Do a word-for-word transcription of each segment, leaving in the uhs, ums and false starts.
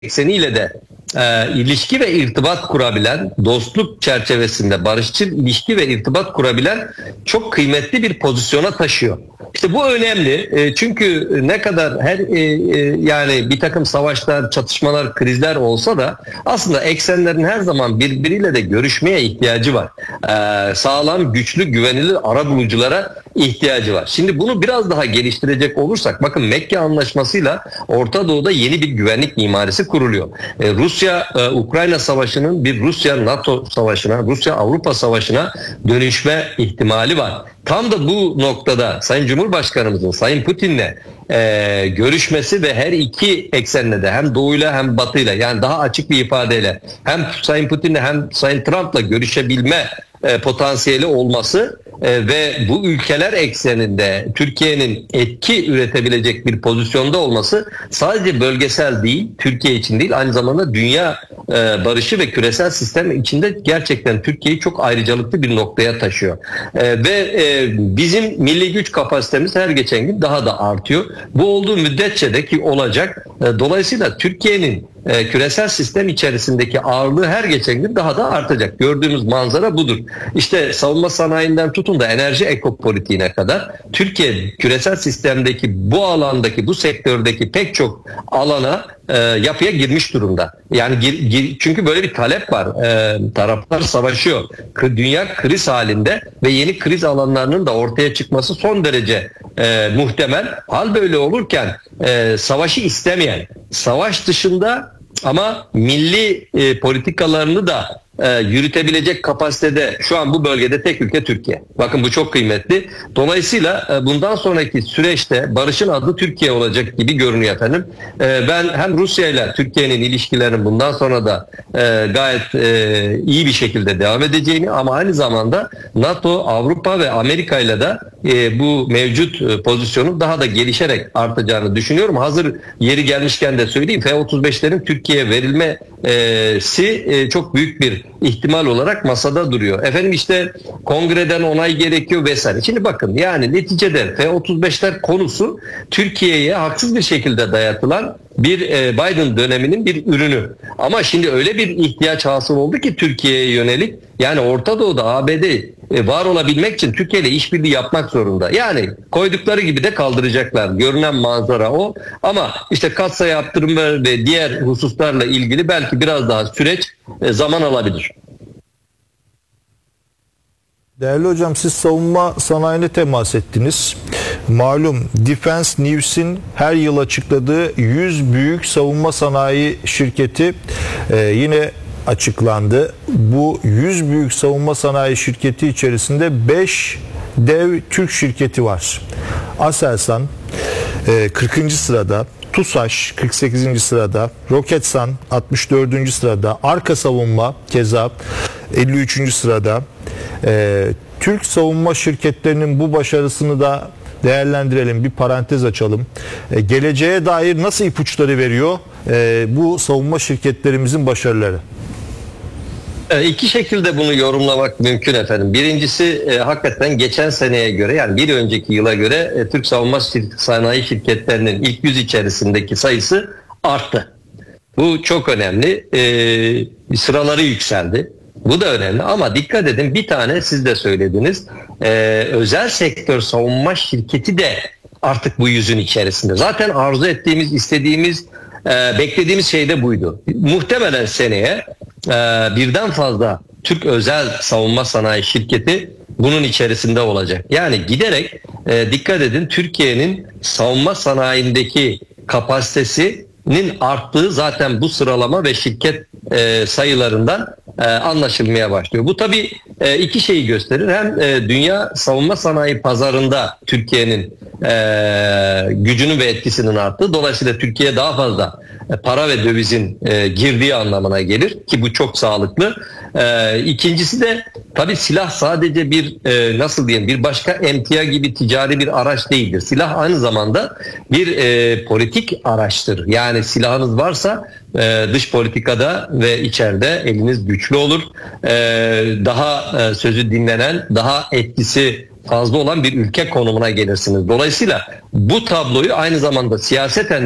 ekseniyle de e, ilişki ve irtibat kurabilen, dostluk çerçevesinde barışçıl ilişki ve irtibat kurabilen çok kıymetli bir pozisyona taşıyor. İşte bu önemli e, çünkü ne kadar her e, e, yani bir takım savaşlar, çatışmalar, krizler olsa da aslında eksenlerin her zaman birbiriyle de görüşmeye ihtiyacı var. E, sağlam, güçlü, güvenilir arabuluculara ihtiyacı var. Şimdi bunu biraz daha geliştirecek olursak, bakın Mekke Anlaşması'yla Orta Doğu'da yeni bir güvenlik mimarisi kuruluyor. E, Rusya-Ukrayna Savaşı'nın bir Rusya-NATO savaşına, Rusya-Avrupa Savaşı'na dönüşme ihtimali var. Tam da bu noktada Sayın Cumhurbaşkanımızın Sayın Putin'le e, görüşmesi ve her iki eksenle de hem Doğu'yla hem Batı'yla, yani daha açık bir ifadeyle hem Sayın Putin'le hem Sayın Trump'la görüşebilme e, potansiyeli olması e, ve bu ülkeler ekseninde Türkiye'nin etki üretebilecek bir pozisyonda olması sadece bölgesel değil, Türkiye için değil, aynı zamanda dünya e, barışı ve küresel sistem içinde gerçekten Türkiye'yi çok ayrıcalıklı bir noktaya taşıyor. E, ve e, bizim milli güç kapasitemiz her geçen gün daha da artıyor. Bu olduğu müddetçe de ki olacak. E, dolayısıyla Türkiye'nin e, küresel sistem içerisindeki ağırlığı her geçen gün daha da artacak. Gördüğümüz manzara budur. İşte savunma sanayinden tutun da enerji ekopolitiğine kadar Türkiye küresel sistemdeki bu alandaki, bu sektördeki pek çok alana e, yapıya girmiş durumda. Yani gir, gir, çünkü böyle bir talep var. E, taraflar savaşıyor. K- dünya kriz halinde ve yeni kriz alanlarının da ortaya çıkması son derece e, muhtemel. Hal böyle olurken e, savaşı istemeyen, savaş dışında ama milli e, politikalarını da e, yürütebilecek kapasitede şu an bu bölgede tek ülke Türkiye. Bakın bu çok kıymetli. Dolayısıyla e, bundan sonraki süreçte barışın adı Türkiye olacak gibi görünüyor efendim. E, ben hem Rusya ile Türkiye'nin ilişkilerinin bundan sonra da e, gayet e, iyi bir şekilde devam edeceğini, ama aynı zamanda NATO, Avrupa ve Amerika ile de e, bu mevcut e, pozisyonun daha da gelişerek artacağını düşünüyorum. Hazır yeri gelmişken de söyleyeyim, F otuz beşlerin Türkiye'ye verilmesi e, çok büyük bir ihtimal olarak masada duruyor. Efendim işte kongreden onay gerekiyor vesaire. Şimdi bakın, yani neticede F otuz beşler konusu Türkiye'ye haksız bir şekilde dayatılan bir e, Biden döneminin bir ürünü. Ama şimdi öyle bir ihtiyaç hasıl oldu ki Türkiye'ye yönelik, yani Orta Doğu'da A B D e, var olabilmek için Türkiye ile işbirliği yapmak zorunda. Yani koydukları gibi de kaldıracaklar. Görünen manzara o. Ama işte katsa yaptırımı ve diğer hususlarla ilgili belki biraz daha süreç e, zaman alabilir. Değerli hocam, siz savunma sanayine temas ettiniz. Malum Defense News'in her yıl açıkladığı yüz büyük savunma sanayi şirketi e, yine açıklandı. Bu yüz büyük savunma sanayi şirketi içerisinde beş dev Türk şirketi var. Aselsan e, kırkıncı sırada, TUSAŞ kırk sekizinci sırada, Roketsan altmış dördüncü sırada, Arka Savunma keza elli üçüncü sırada. Ee, Türk savunma şirketlerinin bu başarısını da değerlendirelim, bir parantez açalım. Ee, geleceğe dair nasıl ipuçları veriyor ee, bu savunma şirketlerimizin başarıları? İki şekilde bunu yorumlamak mümkün efendim. Birincisi e, hakikaten geçen seneye göre, yani bir önceki yıla göre e, Türk savunma şir- sanayi şirketlerinin ilk yüz içerisindeki sayısı arttı. Bu çok önemli. E, sıraları yükseldi. Bu da önemli, ama dikkat edin, bir tane siz de söylediniz, e, özel sektör savunma şirketi de artık bu yüzün içerisinde. Zaten arzu ettiğimiz, istediğimiz, e, beklediğimiz şey de buydu. Muhtemelen seneye e, birden fazla Türk özel savunma sanayi şirketi bunun içerisinde olacak. Yani giderek e, dikkat edin, Türkiye'nin savunma sanayindeki kapasitesinin arttığı zaten bu sıralama ve şirket e, sayılarından e, anlaşılmaya başlıyor. Bu tabii e, iki şeyi gösterir. Hem e, dünya savunma sanayi pazarında Türkiye'nin e, gücünün ve etkisinin arttığı, dolayısıyla Türkiye'ye daha fazla e, para ve dövizin e, girdiği anlamına gelir ki bu çok sağlıklı. E, ikincisi de tabii silah sadece bir e, nasıl diyeyim, bir başka emtia gibi ticari bir araç değildir. Silah aynı zamanda bir e, politik araçtır. Yani silahınız varsa e, dış politikada ve içeride eliniz güçlü olur. E, daha e, sözü dinlenen, daha etkisi fazla olan bir ülke konumuna gelirsiniz. Dolayısıyla bu tabloyu aynı zamanda siyaseten de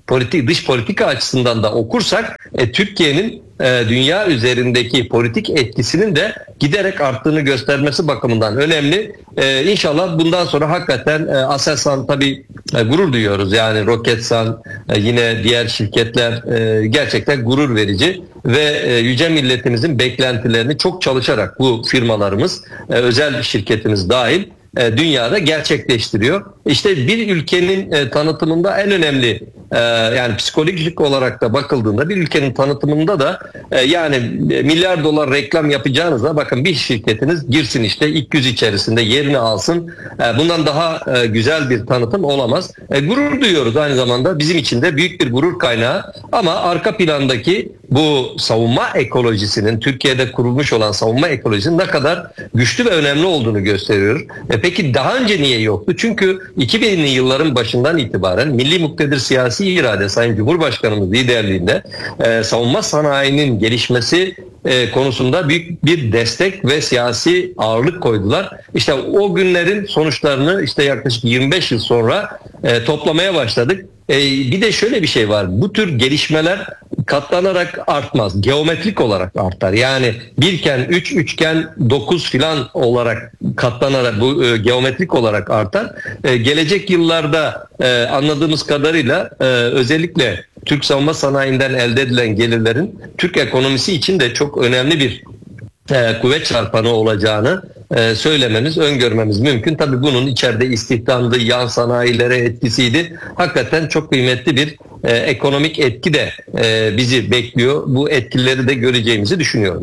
politik dış politika açısından da okursak e, Türkiye'nin e, dünya üzerindeki politik etkisinin de giderek arttığını göstermesi bakımından önemli. E, İnşallah bundan sonra hakikaten e, Aselsan tabii e, gurur duyuyoruz. Yani Roketsan e, yine diğer şirketler e, gerçekten gurur verici ve e, yüce milletimizin beklentilerini çok çalışarak bu firmalarımız e, özel şirketimiz dahil e, dünyada gerçekleştiriyor. İşte bir ülkenin e, tanıtımında en önemli e, yani psikolojik olarak da bakıldığında bir ülkenin tanıtımında da e, yani e, milyar dolar reklam yapacağınıza bakın bir şirketiniz girsin işte ilk yüz içerisinde yerini alsın. E, bundan daha e, güzel bir tanıtım olamaz. E, gurur duyuyoruz aynı zamanda bizim için de büyük bir gurur kaynağı ama arka plandaki bu savunma ekolojisinin Türkiye'de kurulmuş olan savunma ekolojisinin ne kadar güçlü ve önemli olduğunu gösteriyor. E peki daha önce niye yoktu? Çünkü iki binli yılların başından itibaren milli muktedir siyasi irade Sayın Cumhurbaşkanımız liderliğinde e, savunma sanayinin gelişmesi e, konusunda büyük bir destek ve siyasi ağırlık koydular. İşte o günlerin sonuçlarını işte yaklaşık yirmi beş yıl sonra e, toplamaya başladık. E, bir de şöyle bir şey var. Bu tür gelişmeler katlanarak artmaz. Geometrik olarak artar. Yani birken üç, üçgen dokuz filan olarak katlanarak bu e, geometrik olarak artar. E, gelecek yıllarda e, anladığımız kadarıyla e, özellikle Türk savunma sanayinden elde edilen gelirlerin Türk ekonomisi için de çok önemli bir e, kuvvet çarpanı olacağını e, söylememiz, öngörmemiz mümkün. Tabii bunun içeride istihdamdı, yan sanayilere etkisiydi. Hakikaten çok kıymetli bir e, ekonomik etki de e, bizi bekliyor. Bu etkileri de göreceğimizi düşünüyorum.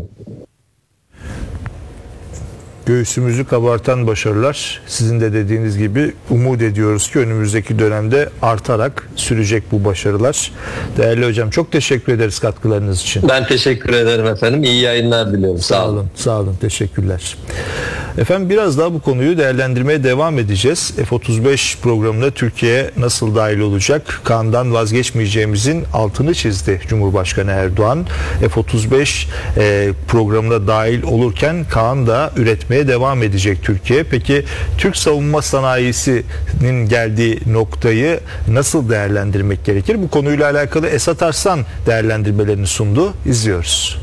Göğsümüzü kabartan başarılar, sizin de dediğiniz gibi umut ediyoruz ki önümüzdeki dönemde artarak sürecek bu başarılar. Değerli hocam çok teşekkür ederiz katkılarınız için. Ben teşekkür ederim efendim. İyi yayınlar diliyorum. Sağ, sağ olun. olun. Sağ olun. Teşekkürler. Efendim biraz daha bu konuyu değerlendirmeye devam edeceğiz. F otuz beş programına Türkiye nasıl dahil olacak? Kaan'dan vazgeçmeyeceğimizin altını çizdi Cumhurbaşkanı Erdoğan. F otuz beş e, programına dahil olurken Kaan da üretmeye devam edecek Türkiye. Peki Türk savunma sanayisinin geldiği noktayı nasıl değerlendirmek gerekir? Bu konuyla alakalı Esat Arslan değerlendirmelerini sundu. İzliyoruz.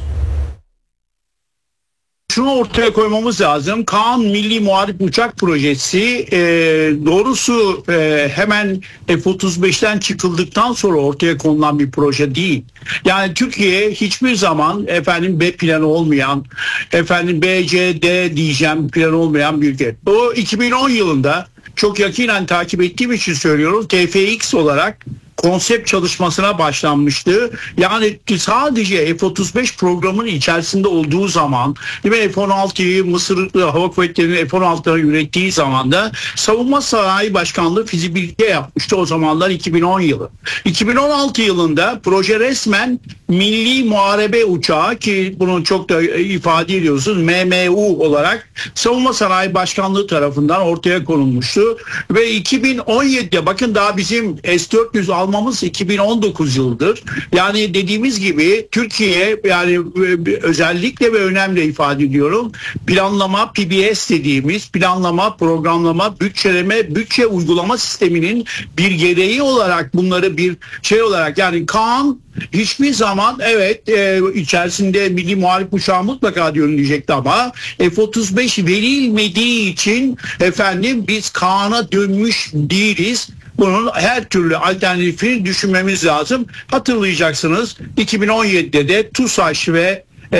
Şunu ortaya koymamız lazım. Kaan Milli Muharip Uçak Projesi e, doğrusu e, hemen F otuz beşten çıkıldıktan sonra ortaya konulan bir proje değil. Yani Türkiye hiçbir zaman efendim B planı olmayan, efendim B, C, D diyeceğim planı olmayan bir ülke. O iki bin on yılında çok yakinen takip ettiğim için söylüyorum. T F X olarak konsept çalışmasına başlanmıştı. Yani sadece F otuz beş programının içerisinde olduğu zaman, değil mi, F on altıyı Mısır Hava Kuvvetleri'nin F on altıları ürettiği zaman da Savunma Sanayi Başkanlığı fizibilite yapmıştı o zamanlar iki bin on yılı. iki bin on altı yılında proje resmen Milli Muharebe Uçağı ki bunu çok da ifade ediyorsunuz M M U olarak Savunma Sanayi Başkanlığı tarafından ortaya konulmuştu. Ve iki bin on yedide bakın daha bizim S dört yüz almamız iki bin on dokuz yıldır. Yani dediğimiz gibi Türkiye yani özellikle ve önemli ifade ediyorum planlama P B S dediğimiz planlama, programlama, bütçeleme, bütçe uygulama sisteminin bir gereği olarak bunları bir şey olarak yani Kaan hiçbir zaman evet e, içerisinde milli muharip uçağı mutlaka diyorum diyecekti ama F otuz beş verilmediği için efendim biz Kaan'a dönmüş değiliz. Bunun her türlü alternatifini düşünmemiz lazım. Hatırlayacaksınız iki bin on yedide de TUSAŞ ve e,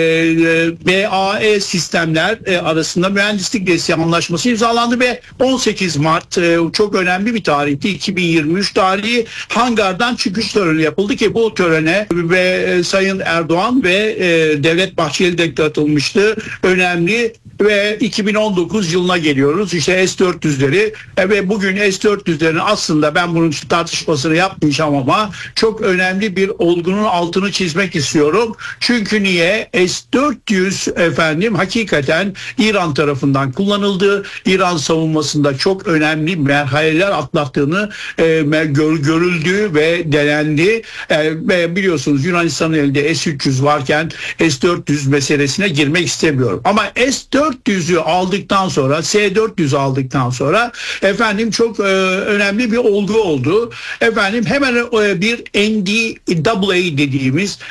B A E sistemler e, arasında mühendislik desteği anlaşması imzalandı ve on sekiz Mart e, çok önemli bir tarihti. iki bin yirmi üç tarihi hangardan çıkış töreni yapıldı ki bu törene ve e, Sayın Erdoğan ve e, Devlet Bahçeli de katılmıştı. Önemli ve iki bin on dokuz yılına geliyoruz. İşte S dört yüzleri e, ve bugün S dört yüzlerin aslında ben bunun tartışmasını yapmayacağım ama çok önemli bir olgunun altını çizmek istiyorum. Çünkü niye? S dört yüz efendim hakikaten İran tarafından kullanıldı. İran savunmasında çok önemli merhaleler atlattığını e, gör, görüldü ve denendi. E, ve biliyorsunuz Yunanistan'ın elinde S üç yüz varken S dört yüz meselesine girmek istemiyorum. Ama S dört dört yüzü aldıktan sonra, S dört yüz aldıktan sonra efendim çok e, önemli bir olgu oldu. Efendim hemen e, bir N D A A dediğimiz